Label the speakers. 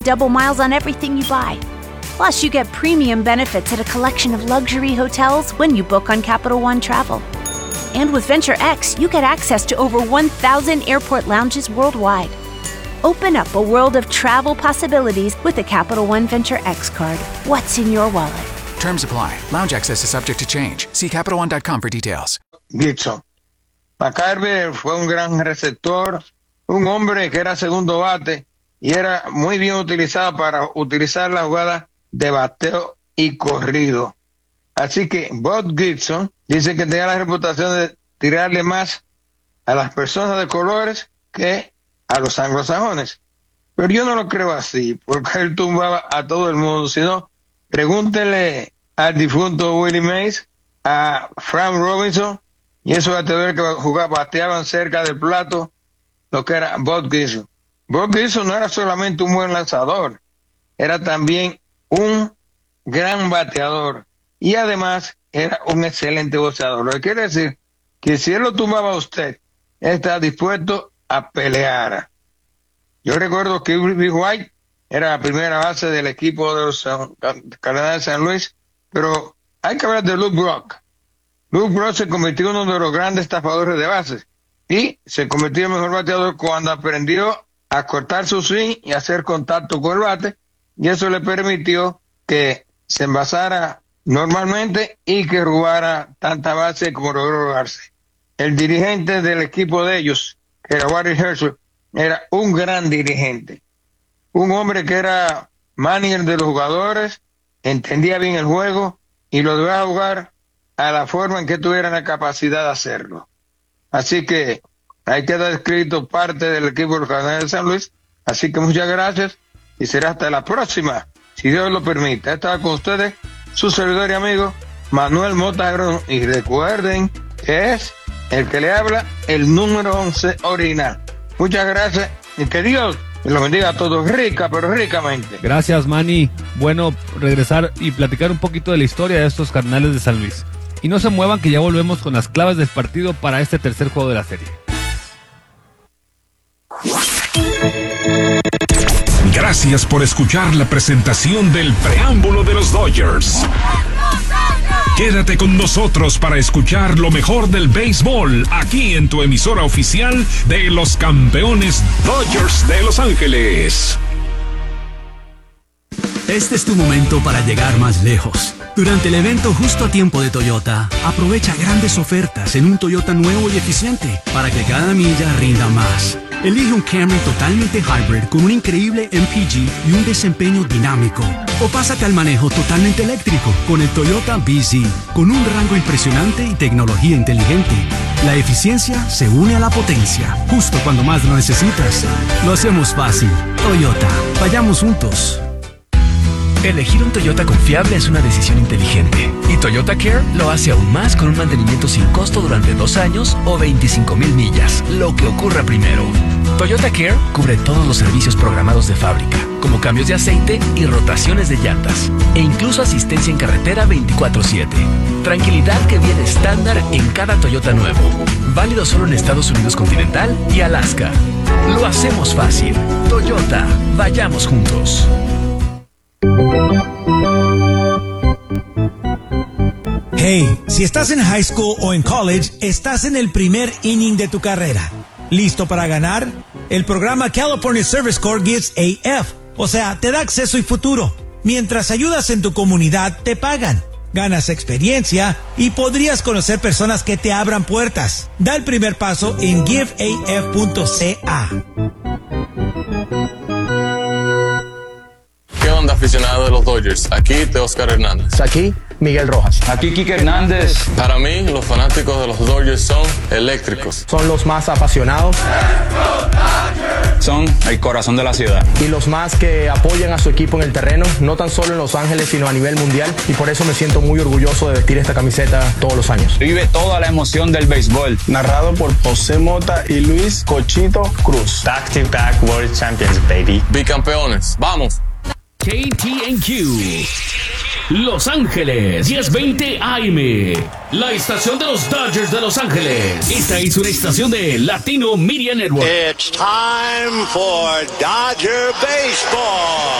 Speaker 1: double miles on everything you buy. Plus, you get premium benefits at a collection of luxury hotels when you book on Capital One Travel. And with Venture X, you get access to over 1,000 airport lounges worldwide. Open up a world of travel possibilities with the Capital One Venture X card. What's in your wallet?
Speaker 2: Terms apply. Lounge access is subject to change. See CapitalOne.com for details.
Speaker 3: Gibson. McCarver fue un gran receptor, un hombre que era segundo bate y era muy bien utilizado para utilizar la jugada de bateo y corrido. Así que Bob Gibson dice que tenía la reputación de tirarle más a las personas de colores que a los anglosajones. Pero yo no lo creo así, porque él tumbaba a todo el mundo. Sino, pregúntele al difunto Willie Mays, a Frank Robinson, y esos bateadores que bateaban cerca del plato, lo que era Bob Gibson. Bob Gibson no era solamente un buen lanzador, era también un gran bateador, y además era un excelente boxeador. Lo que quiere decir que si él lo tumbaba a usted, él está dispuesto a pelear. Yo recuerdo que Bill White era la primera base del equipo de los Cardenales de San Luis, pero hay que hablar de Lou Brock. Lou Brock se convirtió en uno de los grandes estafadores de bases y se convirtió en el mejor bateador cuando aprendió a cortar su swing y hacer contacto con el bate, y eso le permitió que se envasara normalmente y que robara tanta base como logró robarse. El dirigente del equipo de ellos, que era Barry Herschel, era un gran dirigente, un hombre que era manager de los jugadores, entendía bien el juego y lo debía jugar a la forma en que tuvieran la capacidad de hacerlo. Así que ahí queda escrito parte del equipo de los Cardenales de San Luis. Así que muchas gracias y será hasta la próxima, si Dios lo permite. Estaba con ustedes su servidor y amigo Manuel Mota Agrón, y recuerden que es el que le habla, el número 11 original. Muchas gracias y que Dios los bendiga a todos rica, pero ricamente.
Speaker 4: Gracias, Manny. Bueno, regresar y platicar un poquito de la historia de estos Cardenales de San Luis. Y no se muevan, que ya volvemos con las claves del partido para este tercer juego de la serie.
Speaker 5: Gracias por escuchar la presentación del preámbulo de los Dodgers. Quédate con nosotros para escuchar lo mejor del béisbol aquí en tu emisora oficial de los campeones Dodgers de Los Ángeles.
Speaker 6: Este es tu momento para llegar más lejos. Durante el evento Justo a Tiempo de Toyota, aprovecha grandes ofertas en un Toyota nuevo y eficiente para que cada milla rinda más. Elige un Camry totalmente hybrid con un increíble MPG y un desempeño dinámico. O pásate al manejo totalmente eléctrico con el Toyota BZ, con un rango impresionante y tecnología inteligente. La eficiencia se une a la potencia, justo cuando más lo necesitas. Lo hacemos fácil. Toyota, vayamos juntos.
Speaker 7: Elegir un Toyota confiable es una decisión inteligente. Y Toyota Care lo hace aún más con un mantenimiento sin costo durante 2 años o 25,000 millas, lo que ocurra primero. Toyota Care cubre todos los servicios programados de fábrica, como cambios de aceite y rotaciones de llantas, e incluso asistencia en carretera 24/7. Tranquilidad que viene estándar en cada Toyota nuevo. Válido solo en Estados Unidos continental y Alaska. Lo hacemos fácil. Toyota, vayamos juntos.
Speaker 8: Hey, si estás en high school o en college, estás en el primer inning de tu carrera. ¿Listo para ganar? El programa California Service Corps gives AF, o sea, te da acceso y futuro. Mientras ayudas en tu comunidad, te pagan. Ganas experiencia y podrías conocer personas que te abran puertas. Da el primer paso en giveaf.ca.
Speaker 9: ¿Qué onda, aficionado de los Dodgers? Aquí de Oscar Hernández.
Speaker 10: Aquí Miguel Rojas.
Speaker 9: Aquí Kike Hernández. Para mí, los fanáticos de los Dodgers son eléctricos.
Speaker 10: Son los más apasionados.
Speaker 11: Son el corazón de la ciudad.
Speaker 10: Y los más que apoyan a su equipo en el terreno, no tan solo en Los Ángeles, sino a nivel mundial. Y por eso me siento muy orgulloso de vestir esta camiseta todos los años.
Speaker 11: Vive toda la emoción del béisbol.
Speaker 12: Narrado por José Mota y Luis Cochito Cruz.
Speaker 13: Back-to-back World Champions, baby.
Speaker 9: Bicampeones. ¡Vamos!
Speaker 14: KTNQ Los Ángeles 1020 AM, la estación de los Dodgers de Los Ángeles. Esta es una estación de Latino Media Network.
Speaker 15: It's time for Dodger Baseball.